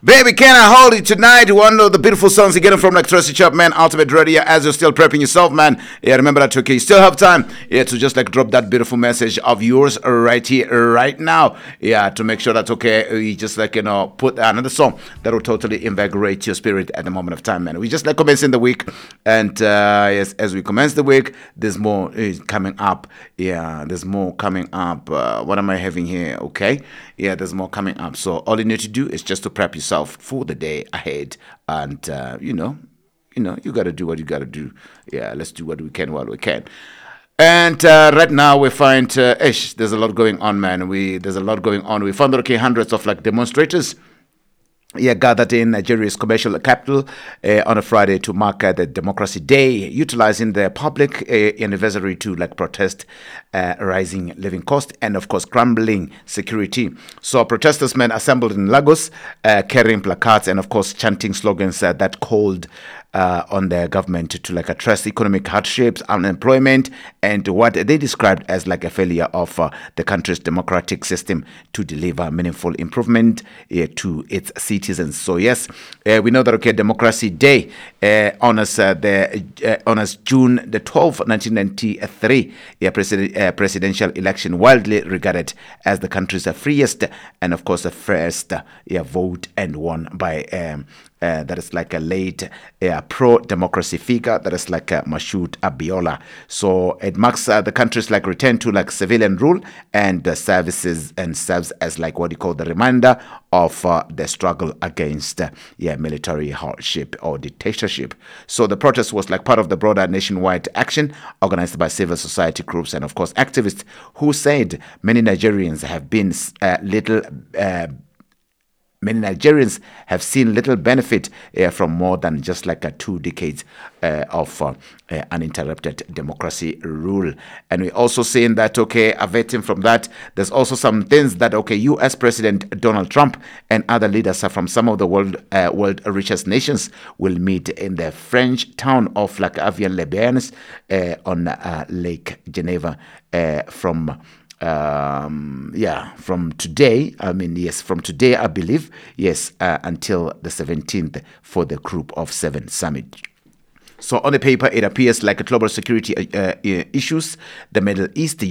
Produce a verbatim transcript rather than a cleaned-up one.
Baby, can I hold you tonight? One of the beautiful songs you're getting from like Tracy Chapman, Ultimate Radio, as you're still prepping yourself, man. Yeah, remember that, okay? You still have time, yeah, to just like drop that beautiful message of yours right here, right now. Yeah, to make sure that's okay. You just like, you know, put another song that will totally invigorate your spirit at the moment of time, man. We just like commencing the week, and uh, yes, as we commence the week, there's more uh, coming up. Yeah, there's more coming up. Uh, what am I having here? Okay, yeah, there's more coming up. So all you need to do is just to prep yourself for the day ahead, and uh, you know you know you got to do what you got to do. Yeah, let's do what we can while we can. And uh, right now we find uh, ish there's a lot going on, man. We there's a lot going on. We found that, okay, hundreds of like demonstrators, yeah, gathered in Nigeria's commercial capital uh, on a Friday to mark uh, the Democracy Day, utilizing the public uh, anniversary to like protest uh, rising living cost and, of course, crumbling security. So protesters, men, assembled in Lagos, uh, carrying placards and, of course, chanting slogans uh, that called Uh, on the government to like address economic hardships, unemployment, and what they described as like a failure of uh, the country's democratic system to deliver meaningful improvement uh, to its citizens. So yes, uh, we know that, okay, Democracy Day uh, honors uh, the uh, honors June the twelfth, nineteen ninety-three, yeah, president, uh, presidential election, widely regarded as the country's uh, freest and, of course, the first uh, yeah, vote and won by um, Uh, that is like a late uh, pro-democracy figure, that is like uh, Mashoud Abiola. So it marks uh, the country's like return to like civilian rule and uh, services, and serves as like what you call the reminder of uh, the struggle against uh, yeah military hardship or dictatorship. So the protest was like part of the broader nationwide action organized by civil society groups and, of course, activists who said many Nigerians have been uh, little uh, Many Nigerians have seen little benefit uh, from more than just like a two decades uh, of uh, uh, uninterrupted democracy rule. And we also saying that, okay, averting from that, there's also some things that, okay, U S President Donald Trump and other leaders from some of the world uh, world richest nations will meet in the French town of like Avian-les-Bains uh, on uh, Lake Geneva uh, from Um, yeah, from today, I mean, yes, from today, I believe, yes, uh, until the seventeenth for the Group of Seven Summit. So on the paper, it appears like a global security uh, uh, issues, the Middle East, the